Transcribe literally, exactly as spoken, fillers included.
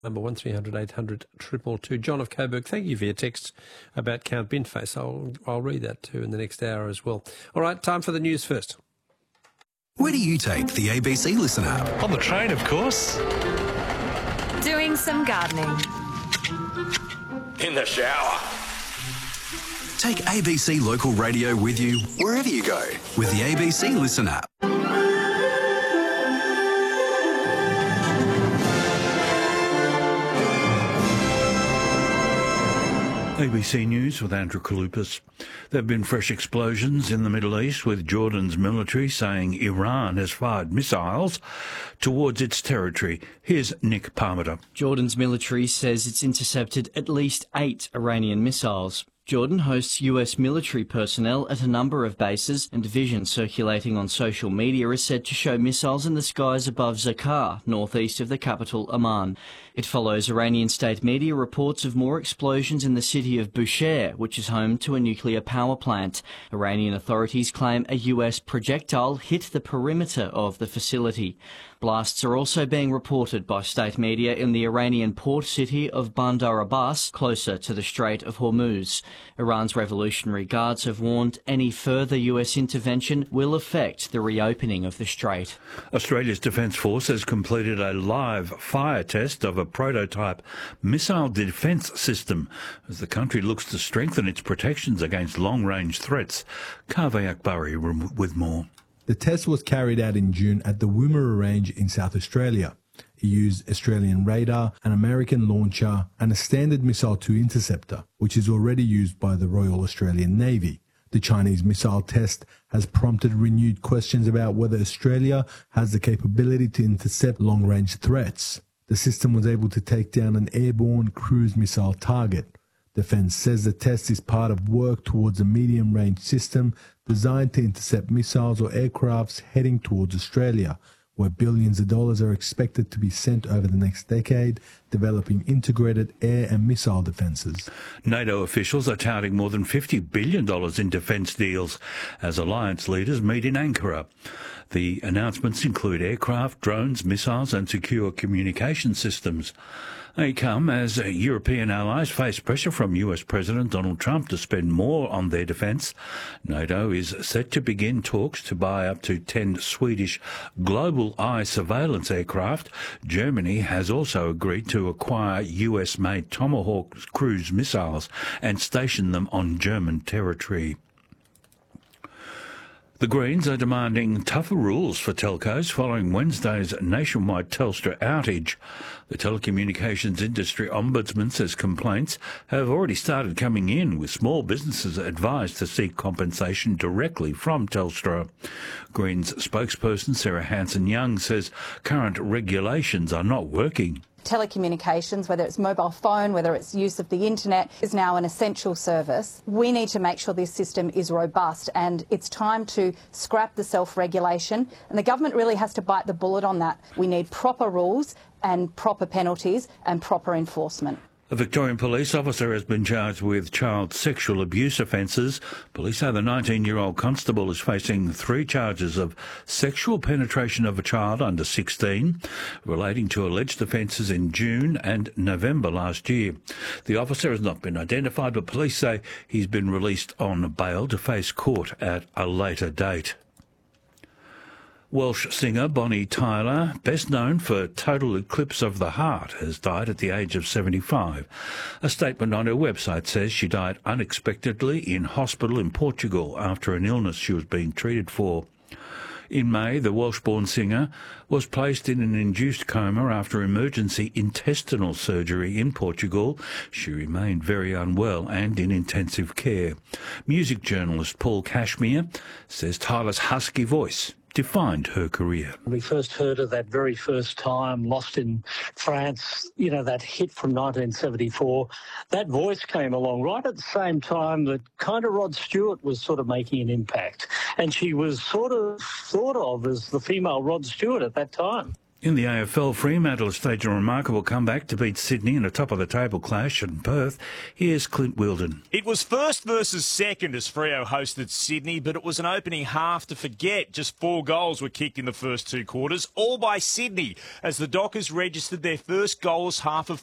Number one three hundred eight hundred two two two. John of Coburg, thank you for your text about Count Binface. I'll, I'll read that too in the next hour as well. All right, time for the news first. Where do you take the A B C Listen app? On the train, of course. Doing some gardening. In the shower. Take A B C Local Radio with you wherever you go with the A B C Listen app. A B C News with Andrew Kalupas. There have been fresh explosions in the Middle East, with Jordan's military saying Iran has fired missiles towards its territory. Here's Nick Parmiter. Jordan's military says it's intercepted at least eight Iranian missiles. Jordan hosts U S military personnel at a number of bases, and vision circulating on social media is said to show missiles in the skies above Zakar, northeast of the capital Amman. It follows Iranian state media reports of more explosions in the city of Bushehr, which is home to a nuclear power plant. Iranian authorities claim a U S projectile hit the perimeter of the facility. Blasts are also being reported by state media in the Iranian port city of Bandar Abbas, closer to the Strait of Hormuz. Iran's Revolutionary Guards have warned any further U S intervention will affect the reopening of the strait. Australia's Defence Force has completed a live fire test of a prototype missile defence system as the country looks to strengthen its protections against long-range threats. Kaveh Akbari with more. The test was carried out in June at the Woomera Range in South Australia. It used Australian radar, an American launcher, and a Standard Missile two interceptor, which is already used by the Royal Australian Navy. The Chinese missile test has prompted renewed questions about whether Australia has the capability to intercept long-range threats. The system was able to take down an airborne cruise missile target. Defence says the test is part of work towards a medium-range system designed to intercept missiles or aircrafts heading towards Australia, where billions of dollars are expected to be sent over the next decade, developing integrated air and missile defences. NATO officials are touting more than fifty billion dollars in defence deals as alliance leaders meet in Ankara. The announcements include aircraft, drones, missiles and secure communication systems. They come as European allies face pressure from U S President Donald Trump to spend more on their defence. NATO is set to begin talks to buy up to ten Swedish Global Eye surveillance aircraft. Germany has also agreed to acquire U S-made Tomahawk cruise missiles and station them on German territory. The Greens are demanding tougher rules for telcos following Wednesday's nationwide Telstra outage. The telecommunications industry ombudsman says complaints have already started coming in, with small businesses advised to seek compensation directly from Telstra. Greens spokesperson Sarah Hanson-Young says current regulations are not working. Telecommunications, whether it's mobile phone, whether it's use of the internet, is now an essential service. We need to make sure this system is robust, and it's time to scrap the self-regulation, and the government really has to bite the bullet on that. We need proper rules and proper penalties and proper enforcement. A Victorian police officer has been charged with child sexual abuse offences. Police say the nineteen-year-old constable is facing three charges of sexual penetration of a child under sixteen, relating to alleged offences in June and November last year. The officer has not been identified, but police say he's been released on bail to face court at a later date. Welsh singer Bonnie Tyler, best known for Total Eclipse of the Heart, has died at the age of seventy-five. A statement on her website says she died unexpectedly in hospital in Portugal after an illness she was being treated for. In May, the Welsh-born singer was placed in an induced coma after emergency intestinal surgery in Portugal. She remained very unwell and in intensive care. Music journalist Paul Cashmere says Tyler's husky voice defined her career. We first heard her that very first time, Lost in France, you know, that hit from nineteen seventy-four. That voice came along right at the same time that kind of Rod Stewart was sort of making an impact. And she was sort of thought of as the female Rod Stewart at that time. In the A F L, Fremantle has staged a remarkable comeback to beat Sydney in a top-of-the-table clash in Perth. Here's Clint Wilden. It was first versus second as Freo hosted Sydney, but it was an opening half to forget. Just four goals were kicked in the first two quarters, all by Sydney, as the Dockers registered their first goalless half of